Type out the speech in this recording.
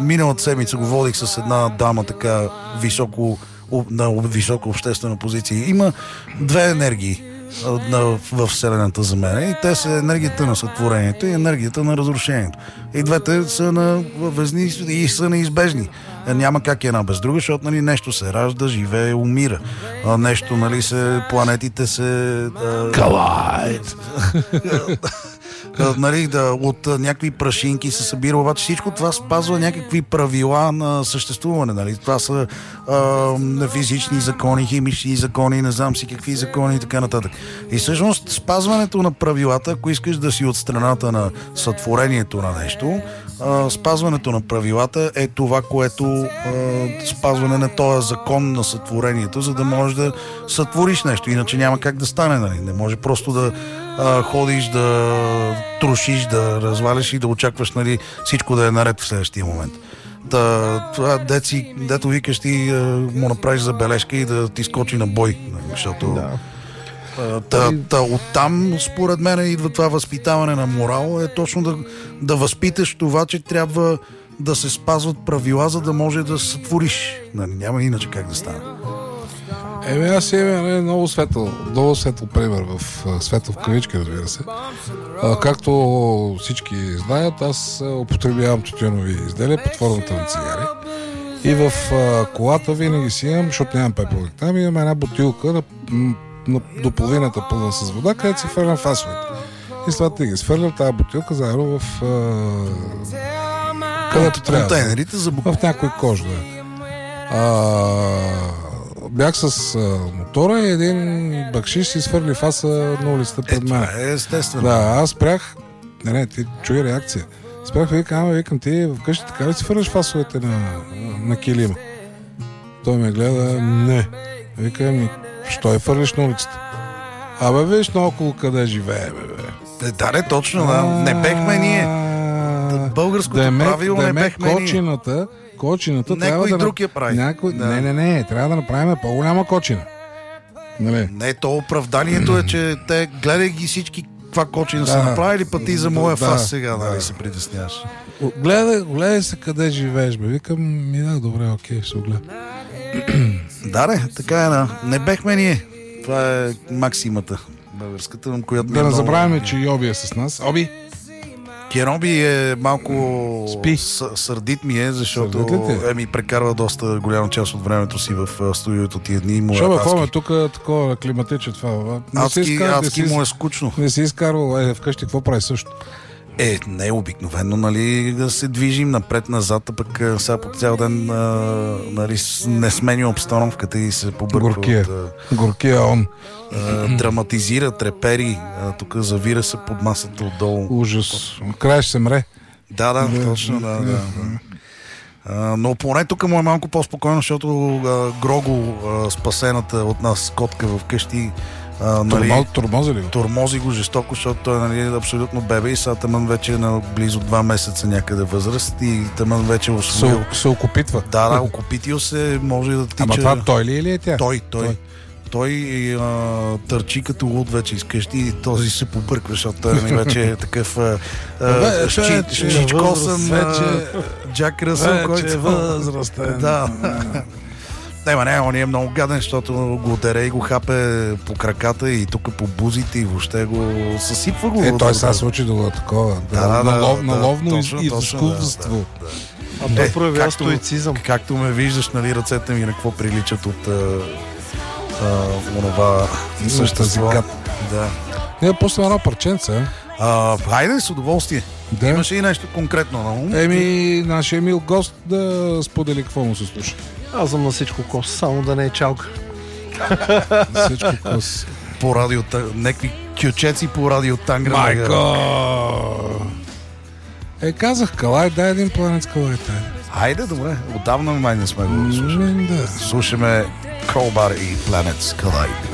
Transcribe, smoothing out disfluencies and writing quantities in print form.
миналата седмица го водих с една дама така на висока обществена позиция. Има две енергии в Вселената за мен. И те са енергията на сътворението и енергията на разрушението. И двете са везни и са неизбежни. Няма как една без друга, защото нещо се ражда, живее, умира. Нещо, планетите се... Калайт! От някакви прашинки се събира, обаче всичко това спазва някакви правила на съществуване. Това са физични закони, химични закони, не знам си какви закони и така нататък. И всъщност спазването на правилата, ако искаш да си от страната на сътворението на нещо, спазването на правилата е това, което спазване на този закон на сътворението, за да можеш да сътвориш нещо. Иначе няма как да стане. Не може просто да ходиш, да трошиш, да разваляш и да очакваш всичко да е наред в следващия момент. Това дето викаш ти му направиш забележка и да ти скочи на бой. Защото оттам, според мен, идва това възпитаване на морал, е точно да възпиташ това, че трябва да се спазват правила, за да може да сътвориш. Няма иначе как да стане. Аз имам много светъл пример светъл в кавички, разбира се. Както всички знаят, аз употребявам тютюнови изделия под формата на цигари. И в колата винаги си имам, защото нямам пепелник там, имам една бутилка до половината пълна с вода, където си фърлям фасовете. И след това ги свърлям тази бутилка заедно в където трябва. Контейнерите за в някой кож, бях с мотора и един бакшиш си свърли фаса на улицата пред мен. Това е естествено. Да, аз спрях. Не, ти чуй реакция. Спрях и викам, ти вкъщи така ли си фърляш фасовете на килима? Той ме гледа, не. Викам, що я фърлиш на улицата? Виж наоколо къде живее, бе. Да, точно, не бехме ние. Българското правило не бехме ние. Кочината някой друг я прави. Не, трябва да направим по-голяма кочина. Нали? Не, то оправданието е, че те гледай ги всички каква кочина са направили, пък ти за моя фас сега се притесняваш. Гледай се къде живееш, бе. Викам, добре, окей, ще огледам. Така е. Не бехме ние. Това е максимата българската, която... Да не забравяме, че Йоби е с нас. Оби! Кероби е малко сърдит ми е, защото ми прекарва доста голяма част от времето си в студиото тия дни. Ходим тук такова климатиче това. Адски му е скучно. Не си изкарвал вкъщи, какво прави също? Не е обикновено, да се движим напред-назад, а пък сега по цял ден не сменя обстановката и се побърква. Горкия он. Драматизира, трепери, тук завира се под масата отдолу. Ужас. Край ще се мре. Да, точно, да. Но поне тук му е малко по-спокойно, защото Грого, спасената от нас котка в къщи, тормози ли го? Тормози го жестоко, защото той е абсолютно бебе и сега тъмън вече е на близо 2 месеца някъде възраст и тъмън вече се окупитва. Да, окупитил се, може да тича. Ама това той ли или е тя? Той търчи като луд вече изкъщи и този се побърква, защото той вече е такъв щичкосан Джак Ръсъл, който е възрастен. Да. Он е много гаден, защото го дере и го хапе по краката и тук по бузите и въобще го съсипва го. Той сега случи до такова. Наловно изкуство. А той проявява стоицизъм. Както ме виждаш, ръцете ми на какво приличат от онова същество. Да. Не, после едно парченце. Хайде, с удоволствие. Да. Имаше и нещо конкретно на ум. Нашия мил гост да сподели какво му се слуша. Аз съм на всичко кос, само да не е чалка. Всичко кос. По радио, някакви кючеци по радио Тангра. Майко! Казах Калай, дай един планет Калай. Хайде, добре. Отдавна май не сме го слушали. Слушаме Crowbar и Planets Collide.